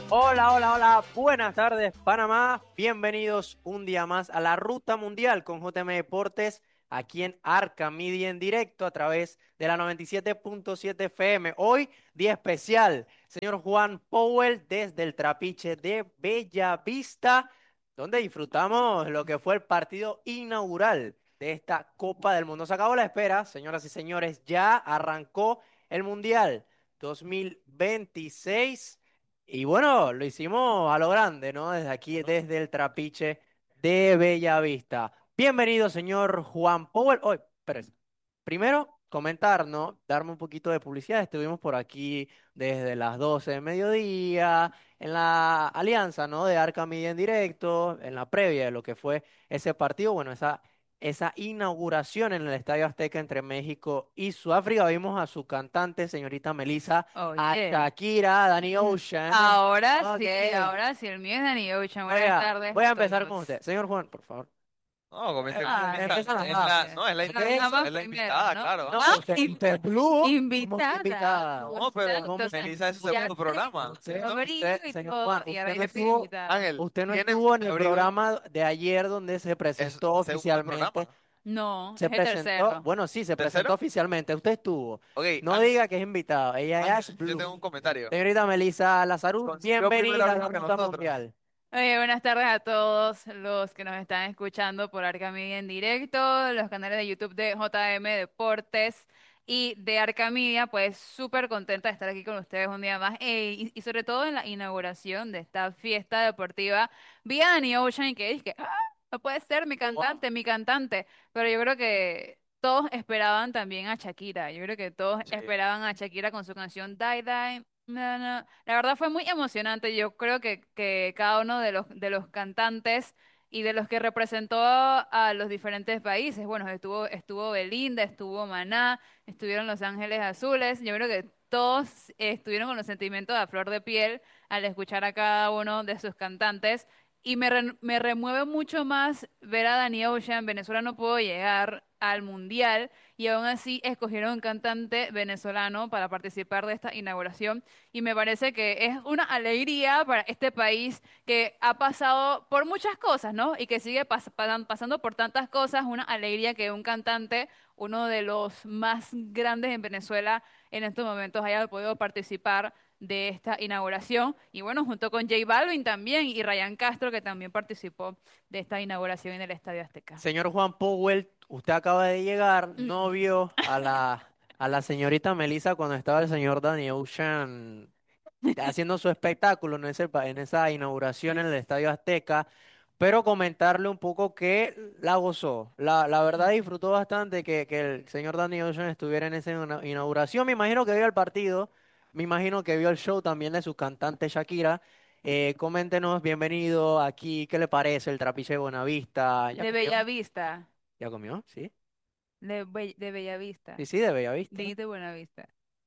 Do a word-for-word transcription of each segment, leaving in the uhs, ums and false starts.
Hola, hola, hola, buenas tardes Panamá, bienvenidos un día más a la Ruta Mundial con J M Deportes, aquí en Arca Media en directo a través de la noventa y siete punto siete F M. Hoy día especial, señor Juan Powell desde el Trapiche de Bellavista, donde disfrutamos lo que fue el partido inaugural de esta Copa del Mundo. Se acabó la espera, señoras y señores, ya arrancó el Mundial dos mil veintiséis. Y bueno, lo hicimos a lo grande, ¿no? Desde aquí, desde el Trapiche de Bellavista. Bienvenido, señor Juan Powell. Hoy, espérese. Primero, comentar, ¿no? Darme un poquito de publicidad. Estuvimos por aquí desde las doce de mediodía, en la alianza, ¿no? De Arca Media en directo, en la previa de lo que fue ese partido. Bueno, esa, esa inauguración en el Estadio Azteca entre México y Sudáfrica. Vimos a su cantante, señorita Melissa, a Oye, Shakira, a Danny Ocean. ahora Ok. sí, ahora sí, el mío es Danny Ocean. Buenas Oiga, tardes voy a a empezar con todos. usted. Señor Juan, por favor. No, comience con Ah, Melissa. Empiezan las Es la, damas. gracias. no, es la, ¿Ok? invi- Las damas es la primero, invitada, ¿no? claro. No, Ah, usted, in- usted es Blue. ¿Cómo que invitada. invitada? No, pero ¿Cómo Exacto, se- Melissa es su ya segundo te programa. Usted, abrigo usted, y señor Juan, todo, y ahora usted no ya soy estuvo, invitada. Ángel, usted no tienes estuvo en mi el abrigo, programa de ayer donde se es presentó segundo programa. oficialmente. No, Se es el presentó, tercero. bueno, sí, se presentó ¿Tercero? oficialmente. Usted estuvo. Ok, No Ángel, diga que es invitado. Ella es Ángel, yo Blue. tengo un comentario. Señorita Melissa Lazarú, Consiguió primero bienvenida a la abrigo que Ruta nosotros. Mundial. Oye, buenas tardes a todos los que nos están escuchando por Arca Media en directo, los canales de YouTube de J M Deportes y de Arca Media. Pues súper contenta de estar aquí con ustedes un día más, eh, y, y sobre todo en la inauguración de esta fiesta deportiva. Vi a Danny Ocean, que dije, ah, no puede ser mi cantante, mi cantante, pero yo creo que todos esperaban también a Shakira. Yo creo que todos Sí. esperaban a Shakira con su canción Die Die. No, no. La verdad fue muy emocionante. Yo creo que, que cada uno de los, de los cantantes y de los que representó a, a los diferentes países, bueno, estuvo, estuvo Belinda, estuvo Maná, estuvieron Los Ángeles Azules. Yo creo que todos eh, estuvieron con los sentimientos a flor de piel al escuchar a cada uno de sus cantantes. Y me, re- me remueve mucho más ver a Danny Ocean. Venezuela no pudo llegar al mundial y aún así escogieron un cantante venezolano para participar de esta inauguración. Y me parece que es una alegría para este país que ha pasado por muchas cosas, ¿no? Y que sigue pas- pasan- pasando por tantas cosas. Una alegría que un cantante, uno de los más grandes en Venezuela en estos momentos, haya podido participar de esta inauguración. Y bueno, junto con J Balvin también y Ryan Castro, que también participó de esta inauguración en el Estadio Azteca. Señor Juan Powell, usted acaba de llegar, Mm. no vio a la, a la señorita Melissa cuando estaba el señor Danny Ocean haciendo su espectáculo en ese, pa- en esa inauguración en el Estadio Azteca, pero comentarle un poco que la gozó. La, la verdad disfrutó bastante que, que el señor Danny Ocean estuviera en esa ina- inauguración. Me imagino que vio el partido, me imagino que vio el show también de su cantante Shakira. Eh, coméntenos, bienvenido aquí, ¿qué le parece el trapiche de Buenavista? ¿Ya De comió? Bellavista, ¿Ya comió? Sí. de, Be- de Bellavista, Sí, sí, de Bellavista. dijiste Buenavista.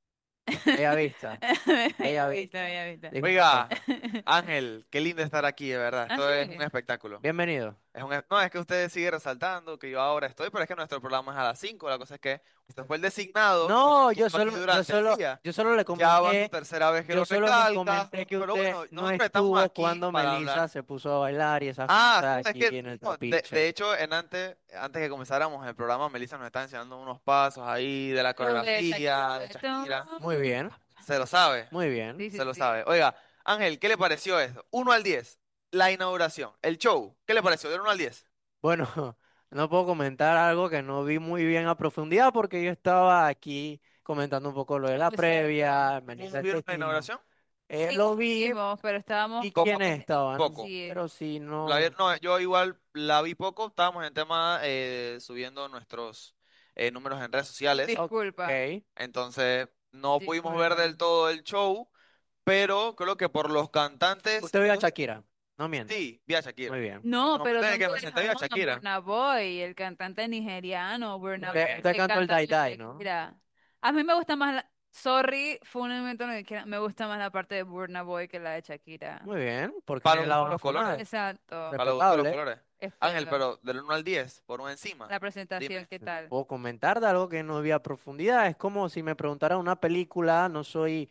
Bellavista. Bellavista, Bellavista. Bellavista. Disculpe. Oiga, Ángel, qué lindo estar aquí, de verdad. Ah, Esto es un sí. espectáculo. Bienvenido. Es un, no, es que usted sigue resaltando que yo ahora estoy, pero es que nuestro programa es a las cinco. La cosa es que usted fue el designado, No, yo estuvo aquí solo, yo durante el solo, día. yo solo le Ya va su comenté, tercera vez que yo lo solo le recalca, comenté que pero usted bueno, no nosotros estamos estuvo aquí cuando para Melissa hablar. se puso a bailar y esas Ah, cosas es aquí que, en el no, de, trapiche. de hecho, en antes, antes que comenzáramos el programa, Melissa nos estaba enseñando unos pasos ahí de la Lo de coreografía de Shakira. Shakira. Muy bien, Se lo sabe, muy bien. Sí, sí, se lo sí. sabe. Oiga, Ángel, ¿qué le pareció esto? Uno al diez, la inauguración, el show, ¿qué le pareció? Del uno al diez. Bueno, no puedo comentar algo que no vi muy bien a profundidad porque yo estaba aquí comentando un poco lo de la Exacto. previa, ¿Todos Melissa el vieron la testigo. inauguración? Eh, Sí, lo vi vimos, pero estábamos y como Poco, quiénes que estaban, poco. sí. pero sí, La vi- no. no, yo igual la vi poco, estábamos en tema eh, subiendo nuestros eh, números en redes sociales, Disculpa, Ok. entonces no pudimos ver disculpa. del todo el show, pero creo que por los cantantes, Usted vio a Shakira, no mienta. sí, vi a Shakira. Muy bien. No, No, pero desde que también me senté vi a dejamos a Shakira. Burna Boy, el cantante nigeriano, Burna Usted, Boy, usted que cantó el canta Die la Die, ¿no? Shakira. A mí me gusta más la... Sorry, fue un momento en el que me gusta más la parte de Burna Boy que la de Shakira. Muy bien, Para porque los la gustos van a los colores, sonar. Exacto, para los gustos los Respetable. colores. Ángel, exacto. pero del uno al diez, por un encima, La presentación, dime. ¿qué tal? Puedo comentar de algo que no vi a profundidad. Es como si me preguntara una película, no soy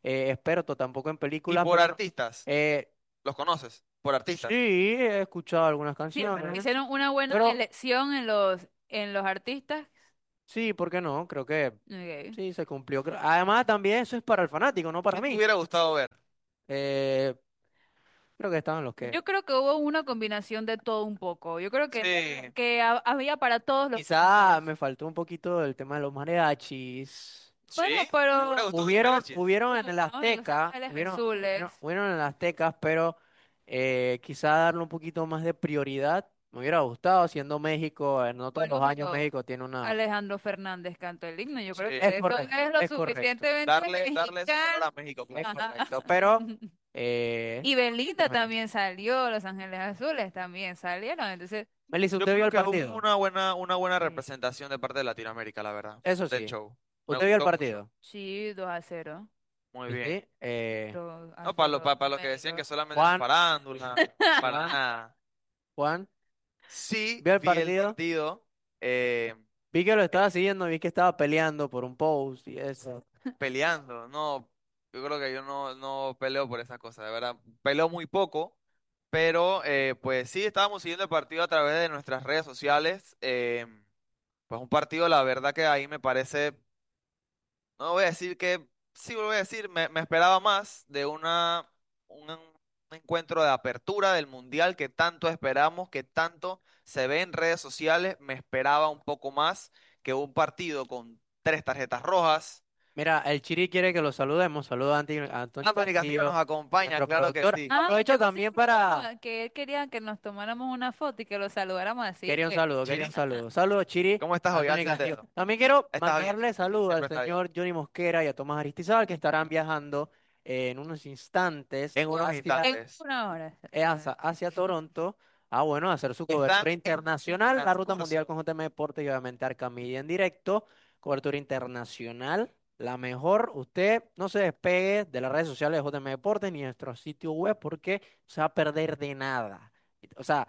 eh, experto tampoco en ¿Y películas, por pero artistas? eh, ¿Los conoces? ¿Por artistas? sí, he escuchado algunas Sí, canciones, hicieron una buena pero elección en los, en los artistas. sí, ¿por qué no? Creo que Ok. sí se cumplió. Creo- Además, también eso es para el fanático, no para ¿Qué te mí. hubiera gustado ver? Eh, Creo que estaban los que Yo creo que hubo una combinación de todo un poco. Yo creo que, Sí, que ha- había para todos los quizá gustos. me faltó un poquito el tema de los mariachis. sí. Bueno, ¿Te hubiera pero gustado los Hubieron, mariachis? hubieron en el no, y Los Azteca, Ángeles hubieron, hubieron, Azules. hubieron en el Aztecas, pero eh, quizá darle un poquito más de prioridad. Me hubiera gustado, siendo México, eh, no todos Bueno, los años pero México tiene una... Alejandro Fernández cantó el himno. Yo creo Sí. Es que eso correcto, es lo es correcto, suficientemente Darle, darle ese honor mexicano. a México, es claro. Ajá. correcto. Pero, eh, Y Belinda también salió, Los Ángeles Azules también salieron. Entonces, Melissa, Yo ¿usted vio creo el que hubo partido? una buena, una buena sí, representación de parte de Latinoamérica, la verdad, Eso del sí. show. Me ¿Usted vio el gustó mucho. partido? sí, dos a cero. Muy bien. Sí. Eh, dos a No, para, lo- cero para, para los que decían que México. solamente es Juan, farándula, para Juan, nada. Juan, Sí, ¿vio el vi el partido? partido, eh, Vi que lo estaba siguiendo, vi que estaba peleando por un post y eso. peleando. No, yo creo que yo no, no peleo por esas cosas, de verdad. Peleo muy poco, pero eh, pues sí, estábamos siguiendo el partido a través de nuestras redes sociales. eh, pues un partido, la verdad que ahí me parece. No voy a decir que, sí voy a decir, me, me esperaba más de una, un, un encuentro de apertura del Mundial que tanto esperamos, que tanto se ve en redes sociales. Me esperaba un poco más que un partido con tres tarjetas rojas. Mira, el Chiri quiere que lo saludemos. Saluda a Anti- a Antonio Anthony Castillo nos Castillo, acompaña, nuestro claro que productor. sí. Ah, Aprovecho yo pensé también que, para... no, que él quería que nos tomáramos una foto y que lo saludáramos así. Quería un Que, saludo, quería Chiri, un saludo. Saludos, Chiri, ¿cómo estás hoy? Antonio Antes de Castillo. eso, También quiero ¿estás bien? mandarle saludos al Siempre está bien. señor Johnny Mosquera y a Tomás Aristizábal, que estarán viajando eh, en unos instantes En unos hacia, en instantes. una hora. eh, hacia, hacia Toronto. Ah, bueno, a hacer su Están cobertura en internacional, la ruta mundial transcurso. con J M Deportes y obviamente Arcamedia en directo. Cobertura internacional, la mejor. Usted no se despegue de las redes sociales de J M Deportes ni de nuestro sitio web porque se va a perder de nada. O sea,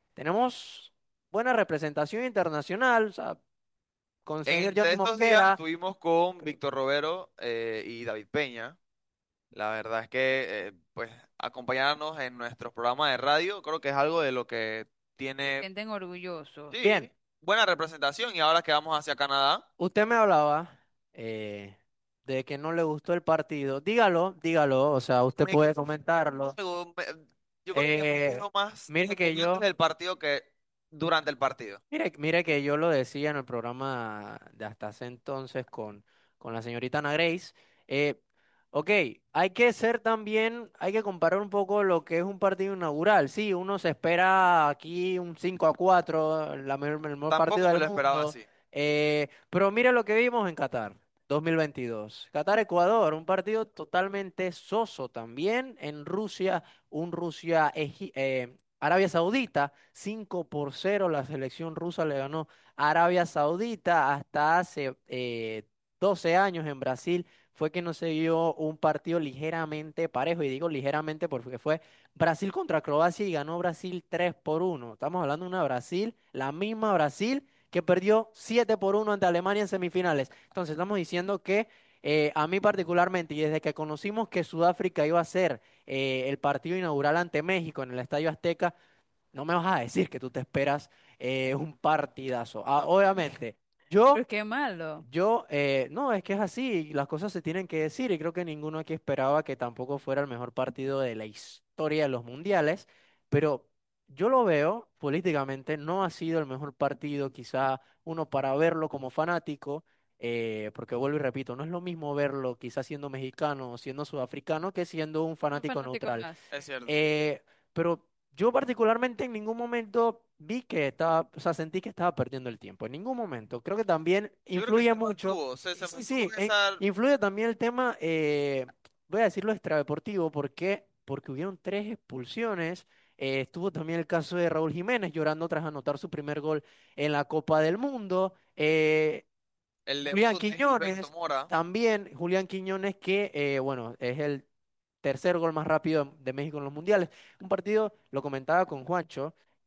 tenemos buena representación internacional, o sea, con el señor Entre Johnny estos días Mosquera. estuvimos con Víctor Romero eh, y David Peña. La verdad es que, eh, pues, acompañarnos en nuestros programas de radio, creo que es algo de lo que Se tiene, sienten orgullosos. sí, Bien, buena representación. Y ahora que vamos hacia Canadá, usted me hablaba eh, de que no le gustó el partido. Dígalo, dígalo, o sea, usted me- puede comentarlo. me- me- yo creo que me Eh, quedo más mire en que momentos yo, del partido que durante el partido. mire, mire que yo lo decía en el programa de hasta ese entonces con, con la señorita Ana Grace. Eh, ok, hay que ser también, hay que comparar un poco lo que es un partido inaugural. Sí, uno se espera aquí un cinco a cuatro, la me- el mejor partido Tampoco me del lo esperaba mundo. así. Eh, pero mire lo que vimos en Qatar. dos mil veintidós. Qatar-Ecuador, un partido totalmente soso también. En Rusia, un Rusia, Egi- eh, Arabia Saudita, cinco por cero la selección rusa le ganó a Arabia Saudita. Hasta hace eh, doce años en Brasil fue que no se vio un partido ligeramente parejo, y digo ligeramente porque fue Brasil contra Croacia y ganó Brasil tres por uno. Estamos hablando de una Brasil, la misma Brasil que perdió siete por uno ante Alemania en semifinales. Entonces estamos diciendo que eh, a mí particularmente, y desde que conocimos que Sudáfrica iba a ser eh, el partido inaugural ante México en el Estadio Azteca, no me vas a decir que tú te esperas eh, un partidazo. Ah, obviamente, yo, Pero qué malo. yo, eh, no, es que es así, las cosas se tienen que decir y creo que ninguno aquí esperaba que tampoco fuera el mejor partido de la historia de los mundiales, pero yo lo veo políticamente, no ha sido el mejor partido, quizá uno para verlo como fanático. Eh, porque vuelvo y repito, no es lo mismo verlo quizás siendo mexicano o siendo sudafricano que siendo un Un fanático fanático neutral. más. Es cierto. Eh, pero yo particularmente en ningún momento vi que estaba, o sea, sentí que estaba perdiendo el tiempo. En ningún momento. Creo que también Yo creo que influye se mucho. mantuvo, se, se Sí, mantuvo sí, en eh, esa. influye también el tema, eh, voy a decirlo extradeportivo, ¿por qué? Porque hubieron tres expulsiones. Eh, estuvo también el caso de Raúl Jiménez llorando tras anotar su primer gol en la Copa del Mundo. Eh, El Julián debut de Gilberto Quiñones, Mora. también Julián Quiñones, que eh, bueno, es el tercer gol más rápido de México en los mundiales. Un partido, lo comentaba con Juancho,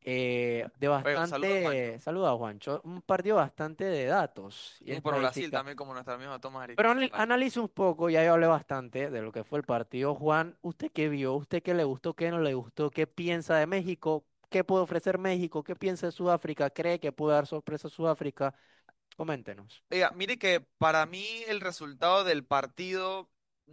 eh, de Oye, un saludo a Juancho. bastante, saluda Juancho, un partido bastante de datos y Y por Brasil estadística. también, como nuestra misma Tomás Pero Aristizábal. anal- analice un poco, ya yo hablé bastante de lo que fue el partido. Juan, ¿usted qué vio? ¿Usted qué le gustó, qué no le gustó? ¿Qué piensa de México? ¿Qué puede ofrecer México? ¿Qué piensa de Sudáfrica? ¿Cree que puede dar sorpresa a Sudáfrica? Coméntenos. Oiga, mire que para mí el resultado del partido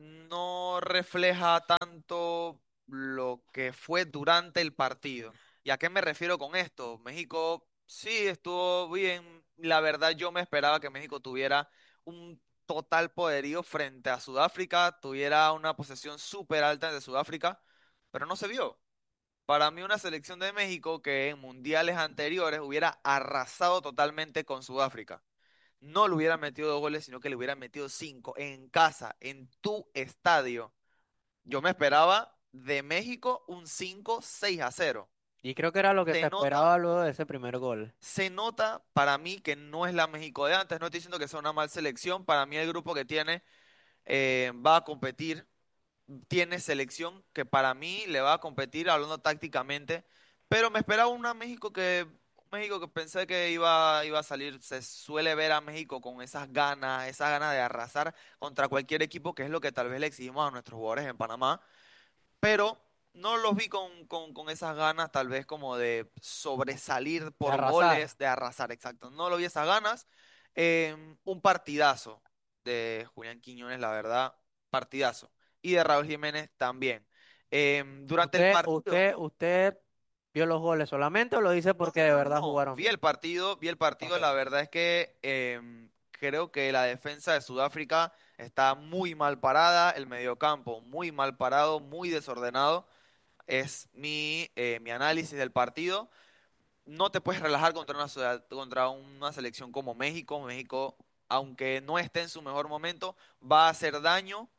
no refleja tanto lo que fue durante el partido. ¿Y a qué me refiero con esto? México sí estuvo bien. La verdad, yo me esperaba que México tuviera un total poderío frente a Sudáfrica, tuviera una posesión súper alta de Sudáfrica, pero no se vio. Para mí una selección de México que en mundiales anteriores hubiera arrasado totalmente con Sudáfrica. No le hubiera metido dos goles, sino que le hubiera metido cinco en casa, en tu estadio. Yo me esperaba de México un cinco seis a cero. Y creo que era lo que se Se nota, esperaba luego de ese primer gol. se nota para mí que no es la México de antes. No estoy diciendo que sea una mal selección. Para mí el grupo que tiene eh, va a competir, tiene selección que para mí le va a competir hablando tácticamente, pero me esperaba una México que México que pensé que iba, iba a salir. Se suele ver a México con esas ganas, esas ganas de arrasar contra cualquier equipo, que es lo que tal vez le exigimos a nuestros jugadores en Panamá, pero no los vi con, con, con esas ganas, tal vez como de sobresalir De por arrasar. goles, de arrasar, exacto. No lo vi esas ganas. Eh, un partidazo de Julián Quiñones, la verdad, partidazo. Y de Raúl Jiménez también. Eh, durante el ¿Usted, partido, usted, usted vio los goles solamente o lo dice no, porque no, de no, verdad no. jugaron Vi bien? el partido, vi el partido. Ok. La verdad es que em, creo que la defensa de Sudáfrica está muy mal parada, el mediocampo muy mal parado, muy desordenado. Es mi, eh, mi análisis del partido. No te puedes relajar contra una, ciudad- contra una selección como México. México, aunque no esté en su mejor momento, va a hacer daño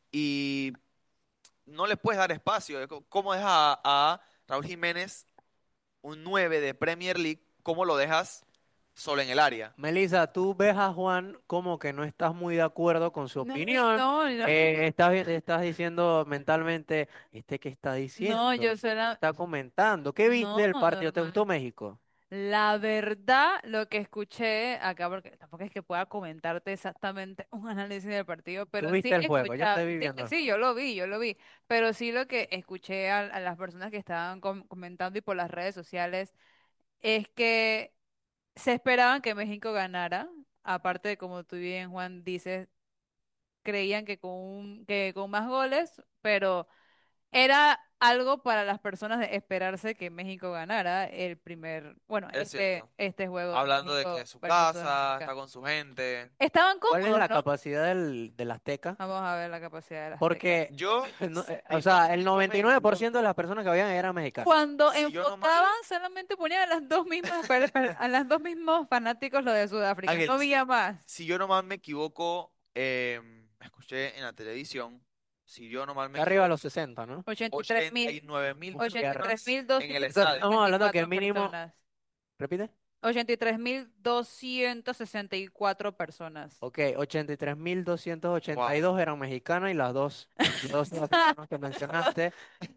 y no le puedes dar espacio. ¿Cómo dejas a, a Raúl Jiménez, un nueve de Premier League, cómo lo dejas solo en el área? Melissa, tú ves a Juan como que no estás muy de acuerdo con su No, opinión. no, no, Eh, estás, vi- estás diciendo mentalmente, ¿este qué está no, diciendo? yo sola, Está comentando. ¿Qué viste no, del partido? ¿Te gustó normal. México? La verdad, lo que escuché acá, porque tampoco es que pueda comentarte exactamente un análisis del partido, ¿Tú pero viste sí el juego? Yo escuchaba, estoy sí, viviendo. sí, yo lo vi, yo lo vi, pero sí lo que escuché a, a las personas que estaban com- comentando y por las redes sociales es que se esperaban que México ganara, aparte de como tú bien, Juan, dices, creían que con, un- que con más goles, pero era algo para las personas de esperarse que México ganara el primer, bueno, Es este, cierto. este juego de Hablando de que México es su versus casa, Sudáfrica. está con su gente. Estaban ¿Cuál es cómodos, la ¿no? capacidad del, del Azteca? Vamos a ver la capacidad del Azteca. Porque, Yo, no, eh, o si no, sea, el no noventa y me nueve por equivoco, ciento de las personas que habían eran mexicanas. Cuando si yo no mal, enfocaban, solamente ponían a las dos mismas, per- per- a las dos mismos fanáticos lo de Sudáfrica. No Ángel, había si, más. si yo no mal me equivoco, em, escuché en la televisión, si yo no mal me Está arriba de equivoco, los sesenta, ¿no? ochenta y tres ochenta y mil, nueve mil Hostia, ochenta y tres personas mil en el doscientos estadio. estamos sesenta y hablando que cuatro mínimo, personas. repite. ochenta y tres mil doscientos sesenta y cuatro personas. Ok, ochenta y tres mil doscientos ochenta y Wow. dos eran mexicanas y las dos, las dos personas que mencionaste.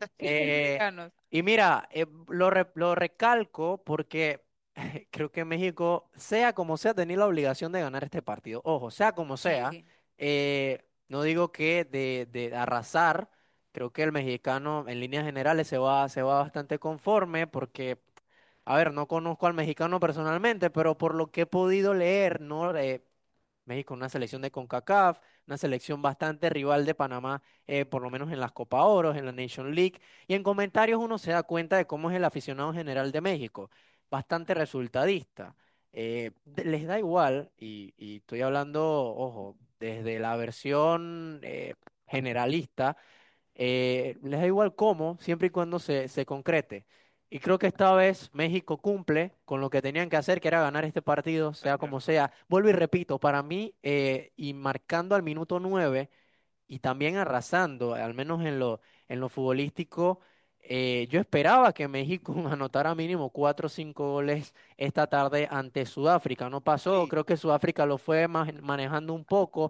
Eh, Mexicanos. y mira, eh, lo, re- lo recalco porque creo que México, sea como sea, tenía la obligación de ganar este partido. Ojo, sea como sea, Sí. eh, no digo que de, de arrasar, creo que el mexicano en líneas generales se va, se va bastante conforme porque, a ver, no conozco al mexicano personalmente, pero por lo que he podido leer, ¿no? Eh, México, una selección de CONCACAF, una selección bastante rival de Panamá, eh, por lo menos en las Copa Oros, en la Nation League. Y en comentarios uno se da cuenta de cómo es el aficionado general de México, bastante resultadista. Eh, de- les da igual, y, y estoy hablando, ojo, desde la versión eh, generalista, eh, les da igual cómo, siempre y cuando se, se concrete. Y creo que esta vez México cumple con lo que tenían que hacer, que era ganar este partido, Es sea como cierto. sea. Vuelvo y repito, para mí, eh, y marcando al minuto nueve y también arrasando, al menos en lo, en lo futbolístico, eh, yo esperaba que México anotara mínimo cuatro o cinco goles esta tarde ante Sudáfrica. No pasó, Sí, creo que Sudáfrica lo fue ma- manejando un poco,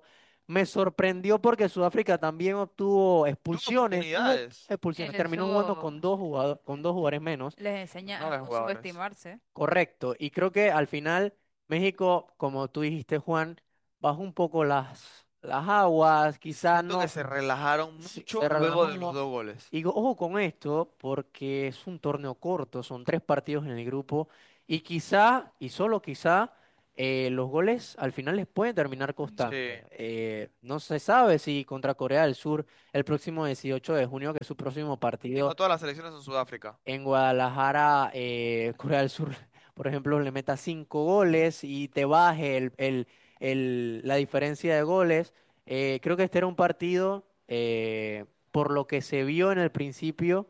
me sorprendió porque Sudáfrica también obtuvo Tuvo expulsiones, tuvo oportunidades. expulsiones, Él terminó jugando con eso dos jugadores, con dos jugadores menos. les enseña a Nueve no jugadores. subestimarse. Correcto, y creo que al final México, como tú dijiste, Juan, bajó un poco las, las aguas, quizás Siento que no se relajaron se mucho se luego de los relajó. dos goles. Y go- ojo con esto, porque es un torneo corto, son tres partidos en el grupo, y quizá, y solo quizá, eh, los goles al final les pueden terminar Sí. costando. Eh, no se sabe si contra Corea del Sur el próximo dieciocho de junio, que es su próximo Y no partido todas las selecciones son Sudáfrica. en Guadalajara, eh, Corea del Sur, por ejemplo, le meta cinco goles y te baje el, el- el- la diferencia de goles. Eh, creo que este era un partido, eh, por lo que se vio en el principio,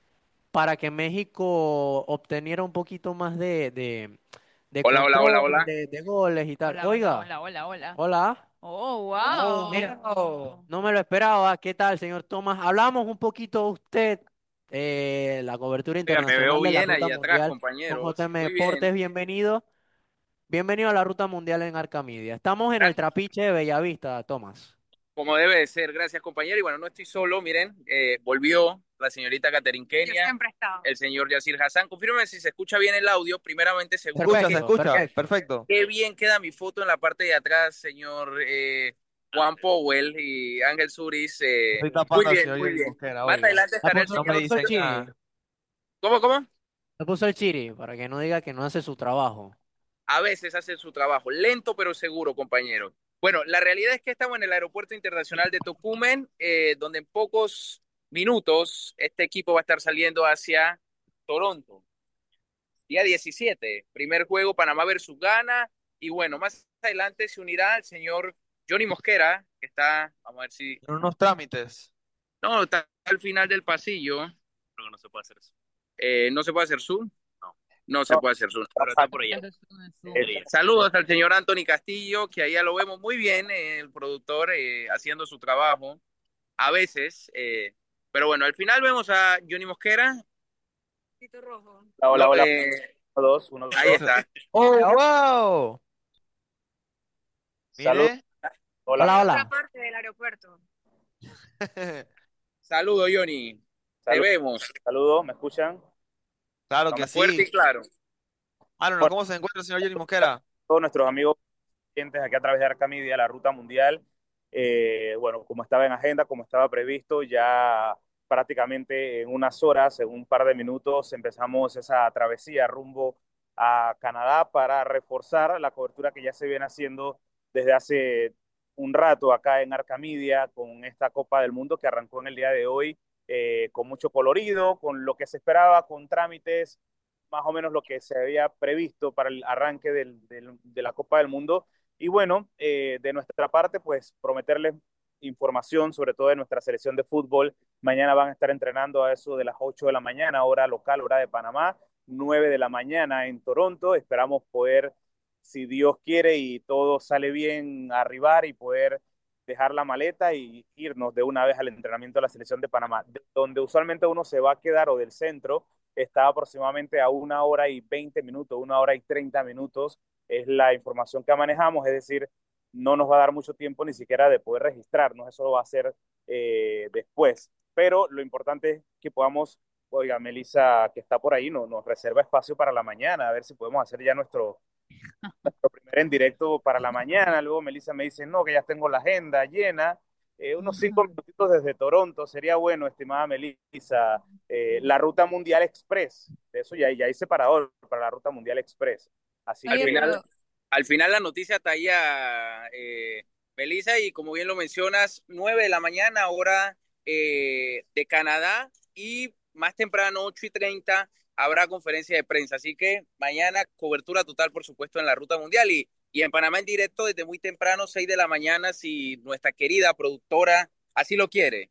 para que México obteniera un poquito más de, de, de Hola, hola, hola, control, hola. de, de goles y tal. Hola, hola, Oiga, hola, hola, hola. hola. Oh, Oh, mira, wow. no me lo esperaba. ¿Qué tal, señor Tomás? Hablamos un poquito de usted, eh, la cobertura Oiga, me internacional veo de la bien Ruta ahí atrás, Mundial con compañeros. J M Muy bien. Deportes. Bienvenido. Bienvenido a la Ruta Mundial en Arcamedia. Estamos en el Gracias, Trapiche de Bellavista, Tomás. como debe de ser. Gracias, compañero. Y bueno, no estoy solo. Miren, eh, volvió la señorita Catherine Yo Kenia, siempre he estado. el señor Yacir Hassan. Confírmeme si se escucha bien el audio. Primeramente, segundo, Escucha, se qué, Perfecto, escucha. perfecto. Perfecto. qué bien queda mi foto en la parte de atrás, señor eh, Juan Powell y Ángel Suris. eh, Estoy muy tapando al bien, señor muy Johnny bien. Mosquera, Más oiga. adelante Le estará el puso, No le me señor. puso el dicen chiri. nada. ¿Cómo, cómo? Le puso el chiri para que no diga que no hace su trabajo. A veces hacen su trabajo, lento pero seguro, compañero. Bueno, la realidad es que estamos en el Aeropuerto Internacional de Tocumen, eh, donde en pocos minutos este equipo va a estar saliendo hacia Toronto. Día diecisiete, primer juego Panamá versus Ghana. Y bueno, más adelante se unirá el señor Johnny Mosquera, que está, vamos a ver si... En unos trámites. No, está al final del pasillo. Creo que no se puede hacer eso. Eh, ¿no se puede hacer zoom? No, No se puede hacer zoom. pero está por allá. Entonces, un zoom. Debería. Saludos al señor Anthony Castillo, que ahí ya lo vemos muy bien, eh, el productor eh, haciendo su trabajo, a veces. eh, pero bueno, al final vemos a Johnny Mosquera. Rojo. Hola, hola, No, hola. eh, Uno, dos, uno, ahí dos. está. ¡Oh, wow! Salud. Mire. Hola. Hola, De otra hola. parte del aeropuerto. Saludos, Johnny. Te Salud. vemos. Saludos, ¿me escuchan? Claro No que me- Fuerte y sí. claro. Ah, no, no, Bueno, ¿cómo se encuentra el señor Johnny Mosquera? todos nuestros amigos clientes aquí a través de Arcamedia, la ruta mundial. Eh, bueno, como estaba en agenda, como estaba previsto, ya prácticamente en unas horas, en un par de minutos, empezamos esa travesía rumbo a Canadá para reforzar la cobertura que ya se viene haciendo desde hace un rato acá en Arcamedia con esta Copa del Mundo que arrancó en el día de hoy, eh, con mucho colorido, con lo que se esperaba, con trámites más o menos lo que se había previsto para el arranque del, del, de la Copa del Mundo. Y bueno, eh, de nuestra parte, pues prometerles información, sobre todo de nuestra selección de fútbol. Mañana van a estar entrenando a eso de las ocho de la mañana, hora local, hora de Panamá, nueve de la mañana en Toronto. Esperamos poder, si Dios quiere y todo sale bien, arribar y poder dejar la maleta y irnos de una vez al entrenamiento de la selección de Panamá, de donde usualmente uno se va a quedar o del centro, está aproximadamente a una hora y veinte minutos, una hora y treinta minutos es la información que manejamos, es decir, no nos va a dar mucho tiempo ni siquiera de poder registrarnos, eso lo va a hacer eh, después, pero lo importante es que podamos, oiga, Melissa, que está por ahí, no, nos reserva espacio para la mañana, a ver si podemos hacer ya nuestro, nuestro primer en directo para la mañana, luego Melissa me dice, no, que ya tengo la agenda llena, eh, unos cinco minutitos desde Toronto, sería bueno, estimada Melissa, eh, la Ruta Mundial Express, de eso ya, ya hay separador para la Ruta Mundial Express, así Al Oye, que final, pero al final la noticia está ahí a eh, Melissa y como bien lo mencionas, nueve de la mañana, hora eh, de Canadá y más temprano, ocho y treinta, habrá conferencia de prensa. Así que mañana cobertura total, por supuesto, en la ruta mundial y, y en Panamá en directo desde muy temprano, seis de la mañana, si nuestra querida productora así lo quiere.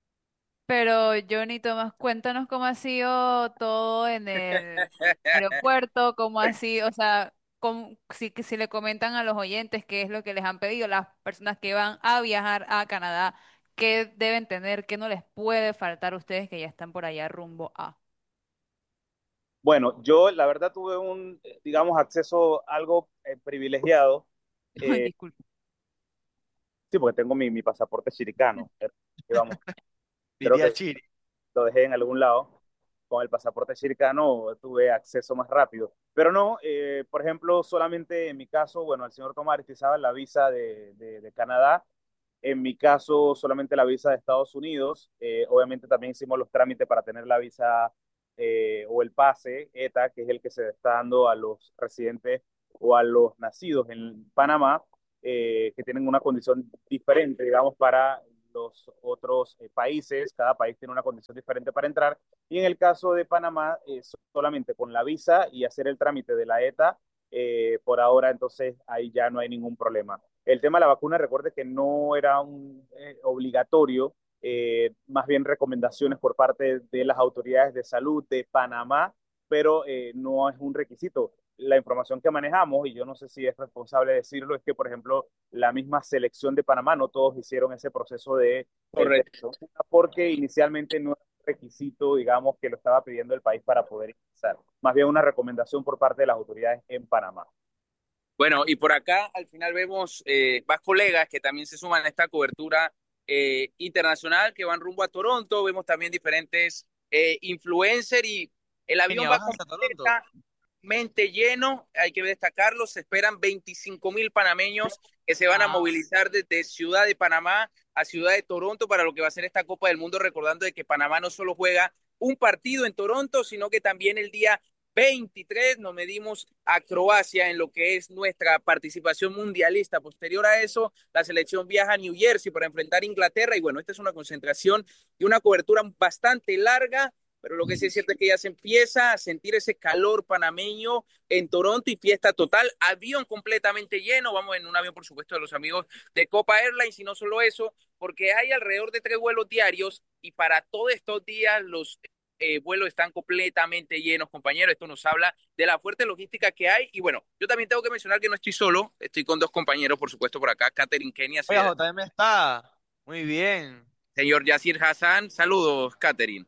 Pero Johnny, Tomás, cuéntanos cómo ha sido todo en el aeropuerto, cómo ha sido, o sea, cómo- si, que si le comentan a los oyentes qué es lo que les han pedido las personas que van a viajar a Canadá, qué deben tener, qué no les puede faltar a ustedes que ya están por allá rumbo a. bueno, yo la verdad tuve un, eh, digamos, acceso algo eh, privilegiado. Ay, Eh, disculpe. Sí, porque tengo mi, mi pasaporte chiricano. Y vamos, creo Diría que Chiri. lo dejé en algún lado. Con el pasaporte chiricano tuve acceso más rápido. Pero no, eh, por ejemplo, solamente en mi caso, bueno, el señor Tomás utilizaba la visa de, de, de Canadá. En mi caso, solamente la visa de Estados Unidos. Eh, obviamente también hicimos los trámites para tener la visa eh, o el pase ETA, que es el que se está dando a los residentes o a los nacidos en Panamá, eh, que tienen una condición diferente, digamos, para los otros eh, países. Cada país tiene una condición diferente para entrar. Y en el caso de Panamá, eh, solamente con la visa y hacer el trámite de la ETA, eh, por ahora, entonces ahí ya no hay ningún problema. El tema de la vacuna, recuerde que no era un, eh, obligatorio, eh, más bien recomendaciones por parte de las autoridades de salud de Panamá, pero eh, no es un requisito. La información que manejamos, y yo no sé si es responsable decirlo, es que, por ejemplo, la misma selección de Panamá, no todos hicieron ese proceso de el test, Correcto. porque inicialmente no era un requisito, digamos, que lo estaba pidiendo el país para poder ingresar. Más bien una recomendación por parte de las autoridades en Panamá. Bueno, y por acá al final vemos eh, más colegas que también se suman a esta cobertura eh, internacional que van rumbo a Toronto. Vemos también diferentes eh, influencers y el avión Kenia, va ¿vas hasta Toronto? completamente lleno. Hay que destacarlo. Se esperan veinticinco mil panameños que se van a Ah, movilizar desde Ciudad de Panamá a Ciudad de Toronto para lo que va a ser esta Copa del Mundo, recordando de que Panamá no solo juega un partido en Toronto, sino que también el día veintitrés nos medimos a Croacia en lo que es nuestra participación mundialista. Posterior a eso, la selección viaja a New Jersey para enfrentar a Inglaterra y bueno, esta es una concentración y una cobertura bastante larga, pero lo que sí es cierto es que ya se empieza a sentir ese calor panameño en Toronto y fiesta total, avión completamente lleno, vamos en un avión por supuesto de los amigos de Copa Airlines y no solo eso, porque hay alrededor de tres vuelos diarios y para todos estos días los eh, vuelos están completamente llenos, compañeros. Esto nos habla de la fuerte logística que hay. Y bueno, yo también tengo que mencionar que no estoy solo, estoy con dos compañeros, por supuesto, por acá, Catherine Kenia, oiga, J M está. Muy bien. señor Yacir Hassan. Saludos, Catherine.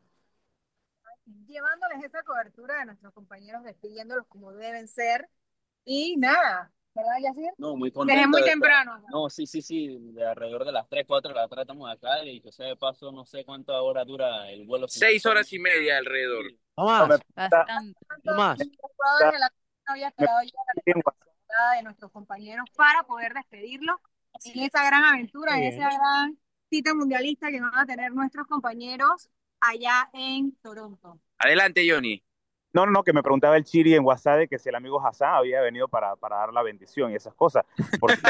Llevándoles esa cobertura de nuestros compañeros, despidiéndolos como deben ser. Y nada, ¿verdad, Yacir? No, muy Desde contento muy de temprano. ¿No? No, sí, sí, sí, de alrededor de las tres cuatro de la tarde estamos acá y yo sé de paso, no sé cuántas horas dura el vuelo. Sin Seis horas y media alrededor. Sí. No, me Tomás, pregunta, Bastante. Tomás. me Los jugadores pregunta, de la no había me esperado ya pregunta, la llegada de nuestros compañeros para poder despedirlos en esa gran aventura, Muy en bien. esa gran cita mundialista que van a tener nuestros compañeros allá en Toronto. Adelante, Johnny. No, no, no, que me preguntaba el Chiri en WhatsApp de que si el amigo Hassan había venido para, para dar la bendición y esas cosas. Porque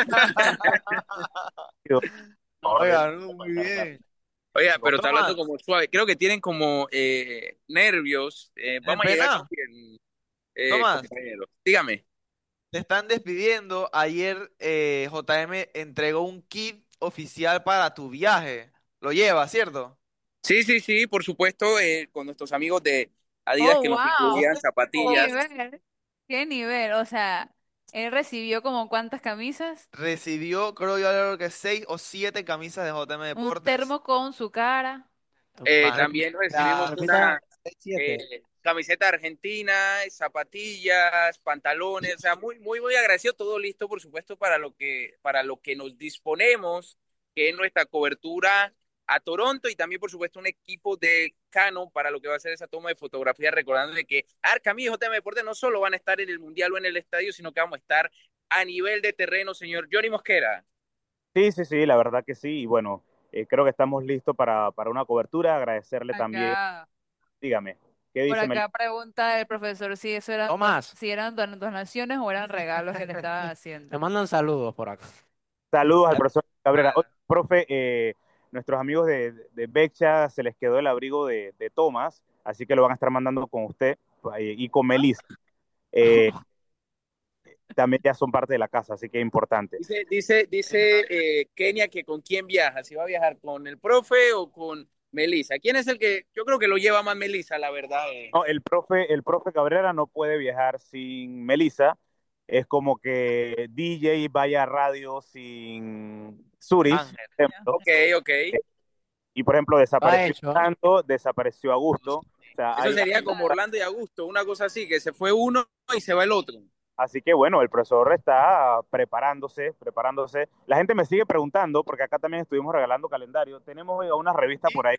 ahora de Oiga, no, muy bien. Oiga, pero está hablando Tomás, como suave. Creo que tienen como eh, nervios. Eh, ¿tienes vamos a llegar pena? bien, eh, Tomás, compañeros. Dígame. te están despidiendo. Ayer eh, J M entregó un kit oficial para tu viaje. Lo lleva, ¿cierto? Sí, sí, sí, por supuesto, eh, con nuestros amigos de Adidas Oh, que nos wow. incluían ¿Qué zapatillas. nivel? ¿Qué nivel? O sea, él recibió como cuántas camisas, Recibió, creo yo, creo que seis o siete camisas de J M un Deportes. termo con su cara. Eh, Más, también recibimos la, Repita, una seis siete. eh, camiseta argentina, zapatillas, pantalones, o sea, muy, muy, muy agradecido, todo listo, por supuesto, para lo que, para lo que nos disponemos, que es nuestra cobertura a Toronto y también, por supuesto, un equipo de Canon para lo que va a ser esa toma de fotografía, recordando de que Arcamí y J M Deportes no solo van a estar en el Mundial o en el estadio, sino que vamos a estar a nivel de terreno, señor Johnny Mosquera. Sí, sí, sí, la verdad que sí. Y bueno, eh, creo que estamos listos para, para una cobertura. Agradecerle también. Acá, Dígame, ¿qué por dice Mel? acá pregunta el profesor si eso eran don- Tomás, si eran don- donaciones o eran regalos que le estaban te haciendo. mandan saludos por acá. Saludos al profesor Cabrera. Oye, profe, eh, nuestros amigos de, de Becha se les quedó el abrigo de, de Tomás, así que lo van a estar mandando con usted eh, y con Melissa. Eh, también ya son parte de la casa, así que es importante. Dice, dice, dice eh, Kenia que con quién viaja, si va a viajar con el profe o con Melissa. ¿Quién es el que, yo creo que lo lleva más Melissa, la verdad? eh? No, el profe, el profe Cabrera no puede viajar sin Melissa. Es como que D J vaya a radio sin Zurich, Ángel. por ejemplo. Ok, ok. Y por ejemplo, Lo ha desapareció hecho. Orlando, desapareció Augusto. O sea, Eso hay, sería hay- como Orlando y Augusto, una cosa así, que se fue uno y se va el otro. Así que bueno, el profesor está preparándose, preparándose. La gente me sigue preguntando, porque acá también estuvimos regalando calendario. Tenemos eh, una revista por ahí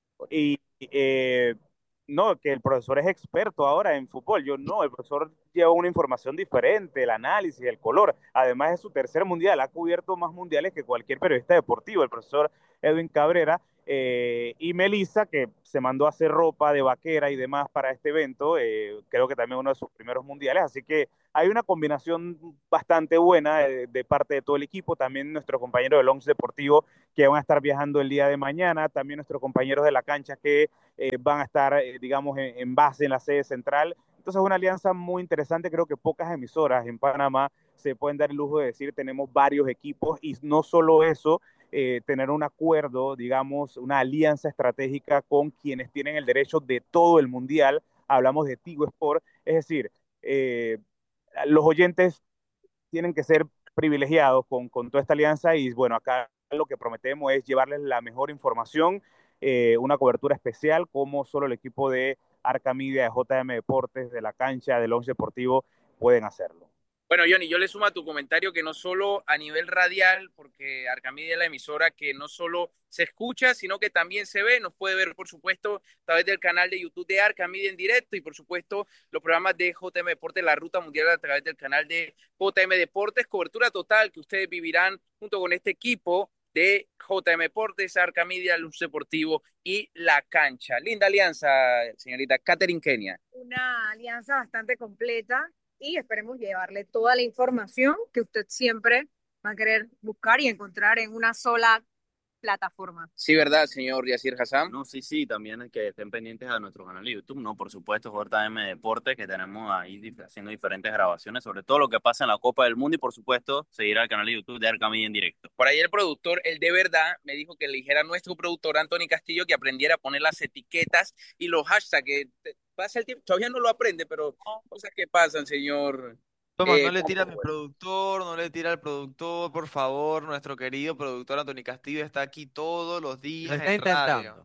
y eh, no, que el profesor es experto ahora en fútbol. Yo no, el profesor lleva una información diferente, el análisis, el color. Además es su tercer mundial, ha cubierto más mundiales que cualquier periodista deportivo. El profesor Edwin Cabrera eh, y Melissa, que se mandó a hacer ropa de vaquera y demás para este evento, eh, creo que también uno de sus primeros mundiales. Así que hay una combinación bastante buena eh, de parte de todo el equipo. También nuestro compañero del Once Deportivo que van a estar viajando el día de mañana, también nuestros compañeros de la cancha que eh, van a estar, eh, digamos, en, en, base en la sede central. Entonces es una alianza muy interesante, creo que pocas emisoras en Panamá se pueden dar el lujo de decir tenemos varios equipos y no solo eso, eh, tener un acuerdo, digamos, una alianza estratégica con quienes tienen el derecho de todo el mundial, hablamos de Tigo Sport, es decir, eh, los oyentes tienen que ser privilegiados con, con toda esta alianza y bueno, acá lo que prometemos es llevarles la mejor información, eh, una cobertura especial como solo el equipo de Arca Media, de J M Deportes, de la cancha, del Once Deportivo pueden hacerlo. Bueno, Johnny, yo le sumo a tu comentario que no solo a nivel radial, porque Arcamedia es la emisora que no solo se escucha, sino que también se ve, nos puede ver, por supuesto, a través del canal de YouTube de Arcamedia en directo y, por supuesto, los programas de J M Deportes, la Ruta Mundial a través del canal de J M Deportes, cobertura total que ustedes vivirán junto con este equipo de J M Deportes, Arcamedia, Luz Deportivo y La Cancha. Linda alianza, señorita Catherine Kenia. Una alianza bastante completa y esperemos llevarle toda la información que usted siempre va a querer buscar y encontrar en una sola plataforma. Sí, ¿verdad, señor Yacir Hassan? No, sí, sí, también que estén pendientes a nuestro canal de YouTube, ¿no? Por supuesto, J M Deportes, que tenemos ahí dif- haciendo diferentes grabaciones sobre todo lo que pasa en la Copa del Mundo y, por supuesto, seguir al canal de YouTube de Arca Media en directo. Por ahí el productor, el de verdad, me dijo que le dijera a nuestro productor Anthony Castillo que aprendiera a poner las etiquetas y los hashtags, que te- pasa el tiempo, todavía no lo aprende, pero cosas que pasan, señor. Toma, eh, no le tira a mi Combo. productor, no le tira al productor, por favor. Nuestro querido productor Anthony Castillo está aquí todos los Lo días está en radio. intentando.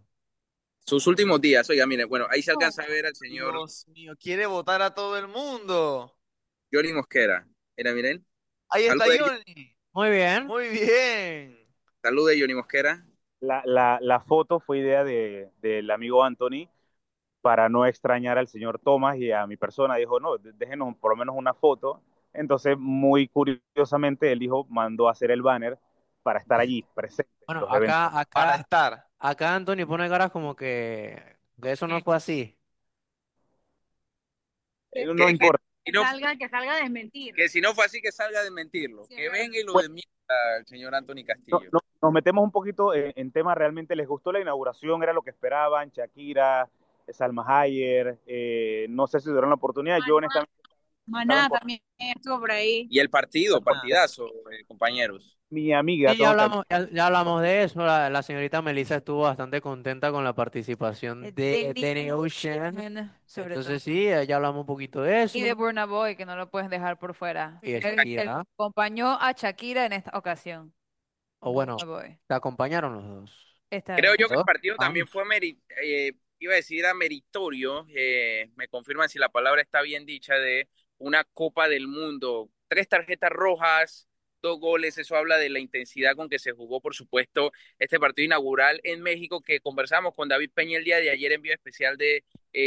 Sus últimos días, oiga, mire, bueno, ahí se alcanza a ver al señor Dios mío, quiere votar a todo el mundo. Johnny Mosquera. Mira, miren, Ahí está salude, Johnny. Muy bien. Muy bien. salude Johnny Mosquera. La, la, la foto fue idea de, del amigo Anthony para no extrañar al señor Thomas y a mi persona. Dijo, no, déjenos por lo menos una foto. Entonces, muy curiosamente, él dijo, mandó a hacer el banner para estar allí, presente en Bueno, los eventos. acá, Para acá, estar. acá Anthony pone caras como que, que eso no fue así. Eh, Que, no, no Que, que, importa. si que no, salga, que salga a desmentir. que si no fue así, que salga a desmentirlo. Sí, es Que verdad. venga y lo Bueno, desmienta el señor Anthony no, Castillo. no, nos metemos un poquito en, en tema, realmente les gustó la inauguración, era lo que esperaban, Shakira, Salma Hayek, eh, no sé si tuvieron la oportunidad, yo Maná, honestamente estaba en Maná también estuvo por ahí. Y el partido, Ah, partidazo, eh, compañeros. mi amiga, Y ya tengo que hablamos, ya, ya hablamos de eso. La, la señorita Melissa estuvo bastante contenta con la participación Eh, de Danny Danny Ocean. Ocean, sobre Entonces todo. sí, ya hablamos un poquito de eso. Y de Burna Boy, que no lo puedes dejar por fuera. Y de Él, él Shakira. acompañó a Shakira en esta ocasión. O Burna bueno, Boy. te acompañaron los dos. Esta Creo vez. yo que el ¿Dos? partido Ah, también fue, meri- eh, iba a decir, era meritorio, eh, me confirman si la palabra está bien dicha, de una Copa del Mundo. Tres tarjetas rojas, dos goles, eso habla de la intensidad con que se jugó, por supuesto, este partido inaugural en México, que conversamos con David Peña el día de ayer en vivo especial de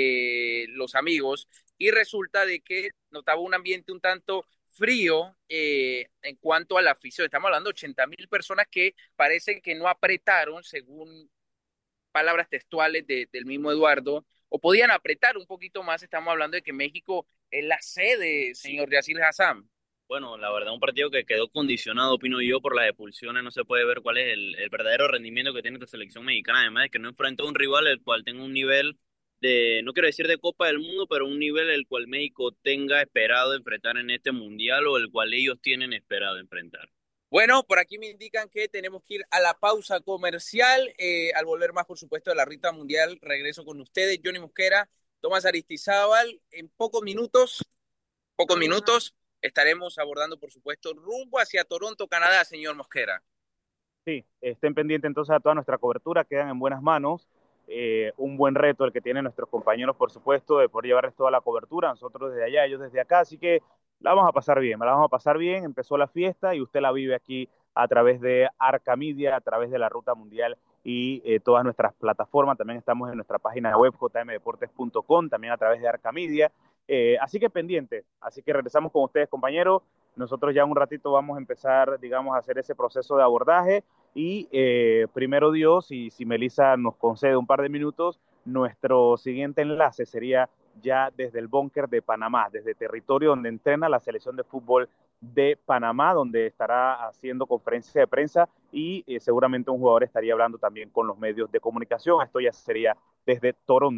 eh, Los Amigos, y resulta de que notaba un ambiente un tanto frío eh, en cuanto a la afición. Estamos hablando de ochenta mil personas que parece que no apretaron, según palabras textuales de, del mismo Eduardo, o podían apretar un poquito más. Estamos hablando de que México es la sede, señor Yacir Hassan. Bueno, la verdad, un partido que quedó condicionado, opino yo, por las expulsiones. No se puede ver cuál es el, el verdadero rendimiento que tiene esta selección mexicana. Además de que no enfrentó a un rival el cual tenga un nivel de, no quiero decir de Copa del Mundo, pero un nivel el cual México tenga esperado enfrentar en este mundial o el cual ellos tienen esperado enfrentar. Bueno, por aquí me indican que tenemos que ir a la pausa comercial. Eh, al volver más, por supuesto, de la Rita Mundial, regreso con ustedes, Johnny Mosquera, Tomás Aristizábal. En pocos minutos, pocos minutos, estaremos abordando, por supuesto, rumbo hacia Toronto, Canadá, señor Mosquera. Sí, estén pendientes entonces a toda nuestra cobertura, quedan en buenas manos. Eh, un buen reto el que tienen nuestros compañeros, por supuesto, de poder llevarles toda la cobertura, nosotros desde allá, ellos desde acá. Así que la vamos a pasar bien, la vamos a pasar bien, empezó la fiesta y usted la vive aquí a través de Arca Media, a través de la Ruta Mundial y eh, todas nuestras plataformas. También estamos en nuestra página web j m deportes punto com, también a través de Arca Media. Eh, así que pendiente, así que regresamos con ustedes, compañeros. Nosotros ya un ratito vamos a empezar, digamos, a hacer ese proceso de abordaje y eh, primero Dios, y si Melissa nos concede un par de minutos, nuestro siguiente enlace sería ya desde el búnker de Panamá, desde territorio donde entrena la selección de fútbol de Panamá, donde estará haciendo conferencia de prensa y eh, seguramente un jugador estaría hablando también con los medios de comunicación. Esto ya sería desde Toronto.